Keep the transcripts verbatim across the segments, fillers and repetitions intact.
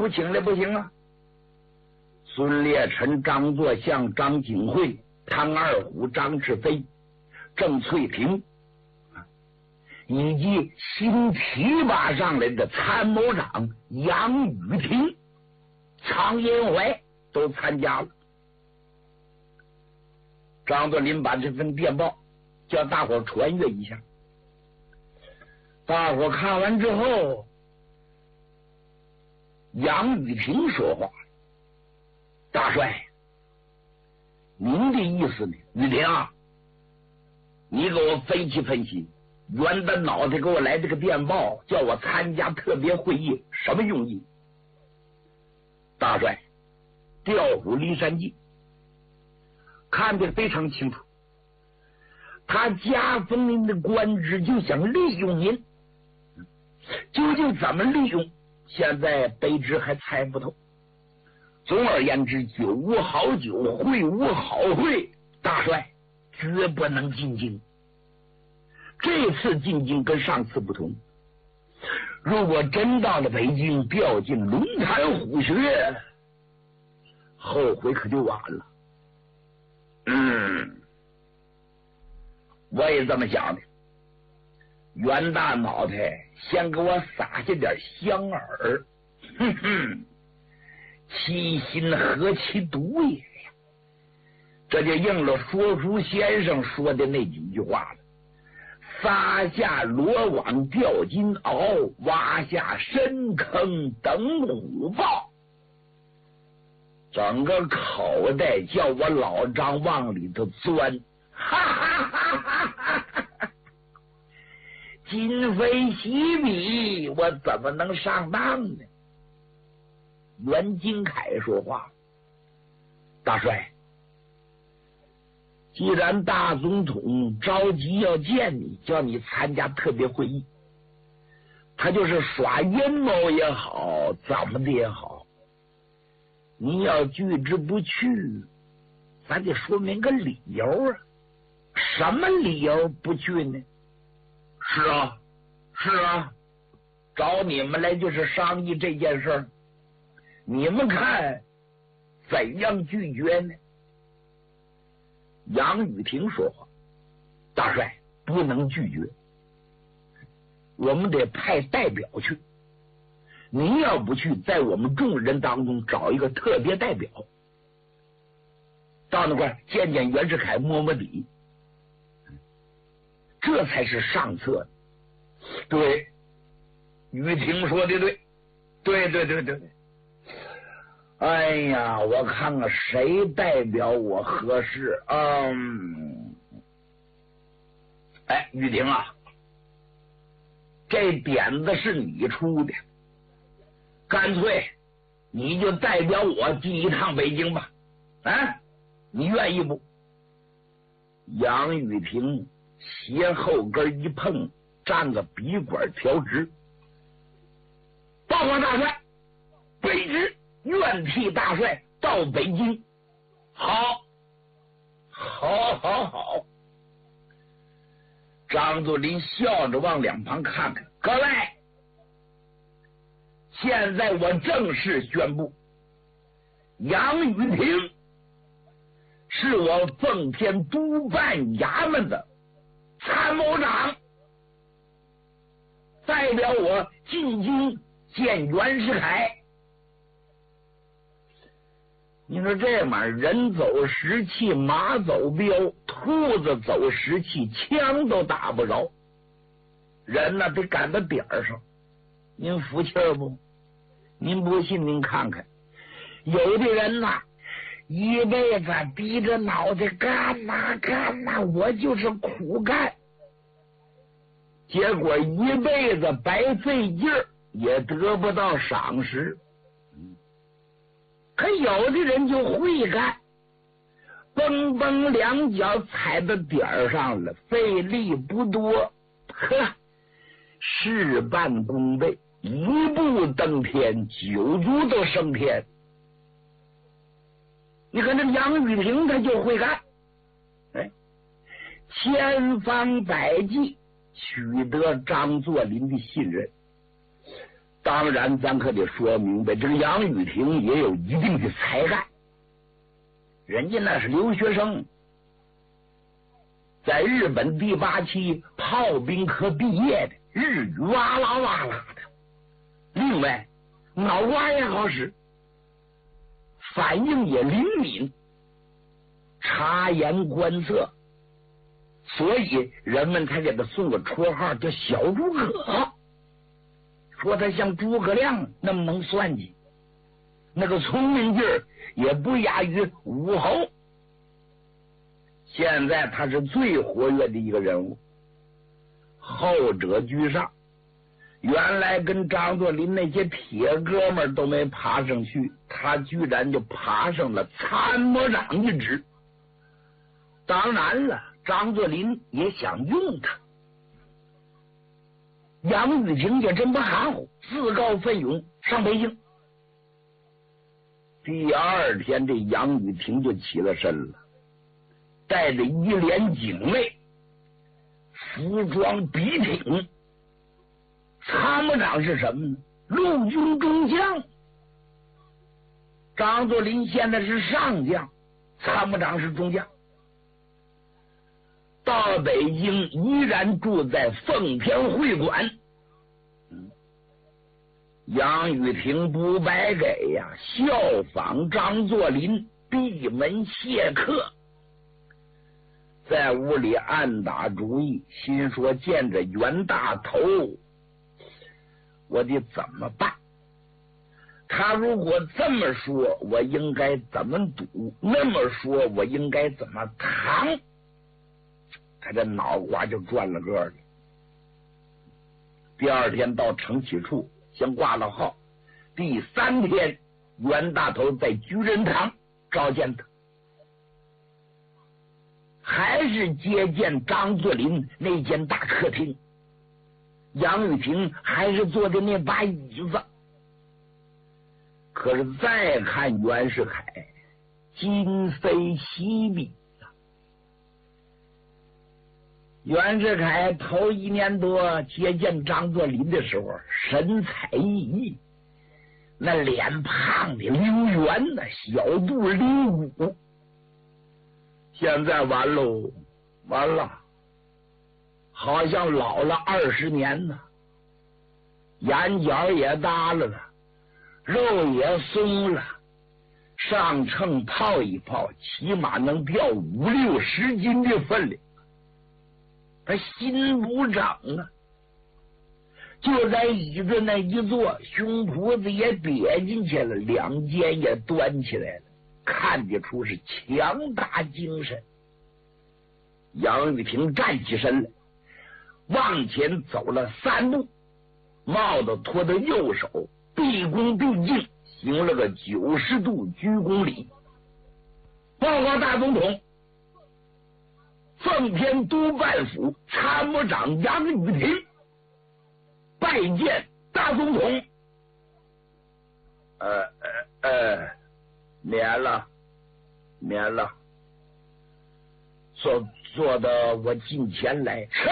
不请了不行啊！孙烈臣、张作相、张景惠、唐二虎、张赤飞、郑翠萍，以及新提拔上来的参谋长杨雨婷、常延怀都参加了。张作霖把这份电报叫大伙传阅一下，大伙看完之后，杨雨婷说话：“大帅，您的意思呢？雨婷啊，你给我分析分析，袁的脑袋给我来这个电报，叫我参加特别会议，什么用意？”大帅，调虎离山计看得非常清楚，他加封您的官职，就想利用您，究竟怎么利用，现在卑职还猜不透。总而言之，酒无好酒，会无好会，大帅绝不能进京。这次进京跟上次不同，如果真到了北京，掉进龙潭虎穴，后悔可就晚了。嗯，我也这么想的。袁大脑袋先给我撒下点香饵，哼哼，其心何其毒也！这就应了说书先生说的那几句话了：撒下罗网钓金鳌，挖下深坑等虎豹。整个口袋叫我老张往里头钻，哈哈哈哈哈哈！今非昔比，我怎么能上当呢？袁金凯说话：“大帅，既然大总统着急要见你，叫你参加特别会议，他就是耍阴谋也好，怎么的也好，你要拒之不去，咱得说明个理由啊。什么理由不去呢？是啊，是啊，找你们来就是商议这件事儿，你们看怎样拒绝呢？”杨雨婷说话：“大帅，不能拒绝，我们得派代表去。您要不去，在我们众人当中找一个特别代表，到那块见见袁世凯，摸摸底，这才是上策。”对，雨婷说的对，对对对对对。哎呀，我看看谁代表我合适。嗯，哎，雨婷啊，这点子是你出的，干脆你就代表我进一趟北京吧。啊，你愿意不？杨雨婷斜后跟一碰，站个笔管调直。报告大帅，卑职愿替大帅到北京。好，好，好，好。张作霖笑着往两旁看看，各位，现在我正式宣布，杨雨婷是我奉天督办衙门的参谋长，代表我进京见袁世凯。你说这玩意儿，人走石器，马走镖，兔子走石器，枪都打不着。人呢得赶到点儿上。您服气儿不？您不信您看看，有的人呐，一辈子低着脑袋干呐干呐，我就是苦干，结果一辈子白费劲儿，也得不到赏识。可有的人就会干，蹦蹦两脚踩到点儿上了，费力不多，呵，事半功倍，一步登天，九族都升天。你看这杨雨婷他就会干，哎，千方百计取得张作霖的信任。 当然，咱可得说明白，这个杨玉婷也有一定的才干，人家那是留学生，在日本第八期炮兵科毕业的，日语哇啦哇啦的。另外，脑瓜也好使，反应也灵敏，察言观色，所以人们才给他送个绰号叫小诸葛。说他像诸葛亮那么能算计，那个聪明劲儿也不亚于武侯。现在他是最活跃的一个人物，后者居上。原来跟张作霖那些铁哥们都没爬上去，他居然就爬上了参谋长一职。当然了，张作霖也想用他。杨玉婷也真不含糊，自告奋勇上北京。第二天，这杨玉婷就起了身了，带着一连警卫，服装笔挺。参谋长是什么呢？陆军中将。张作霖现在是上将，参谋长是中将。到北京依然住在奉天会馆。嗯，杨玉婷不白给呀，效仿张作霖闭门谢客，在屋里暗打主意，心说见着袁大头我得怎么办？他如果这么说，我应该怎么赌？那么说，我应该怎么扛？他这脑瓜就转了个儿。第二天到城启处，先挂了号。第三天，袁大头在居仁堂召见他，还是接见张作霖那间大客厅。杨玉婷还是坐的那把椅子，可是再看袁世凯，今非昔比。袁世凯头一年多接见张作霖的时候，神采奕奕，那脸胖的溜圆的，小肚溜鼓。现在完喽，完了，好像老了二十年呢，眼角也耷拉了，肉也松了，上秤泡一泡，起码能掉五六十斤的分量。他心不长啊，就在椅子那一坐，胸脯子也瘪进去了，两肩也端起来了，看得出是强大精神。杨玉婷站起身来，往前走了三步，帽子托到右手，毕恭毕敬行了个九十度鞠躬礼。报告大总统，奉天都办府参谋长杨玉婷拜见大总统。呃呃呃，免了，免了。坐坐到我近前来。是。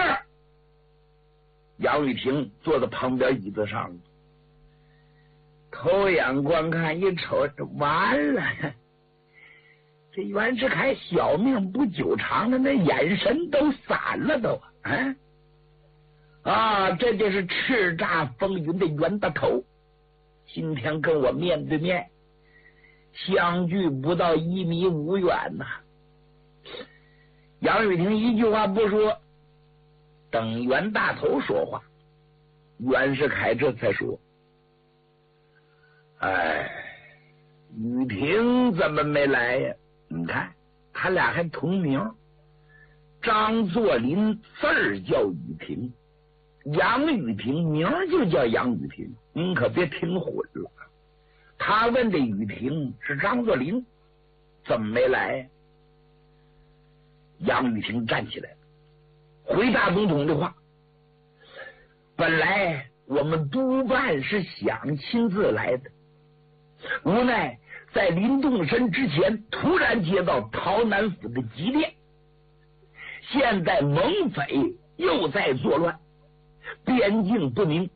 杨玉婷坐在旁边椅子上，头眼观看一瞅，完了。这袁世凯小命不久长的，那眼神都散了都啊！啊，这就是叱咤风云的袁大头，今天跟我面对面，相距不到一米五远呐、啊。杨玉婷一句话不说，等袁大头说话，袁世凯这才说：“哎，玉婷怎么没来呀？你看他俩还同名，张作霖字儿叫玉婷，杨玉婷名就叫杨玉婷，您可别听混了。他问的雨婷是张作霖，怎么没来？杨雨婷站起来回答总统的话，本来我们督办是想亲自来的，无奈在临动身之前突然接到陶南府的急电，现在蒙匪又在作乱，边境不明，